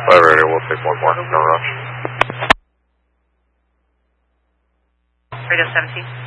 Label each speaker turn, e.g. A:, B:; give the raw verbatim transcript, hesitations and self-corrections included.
A: Flight radio, we'll take one more, no rush.
B: Radio seventeen.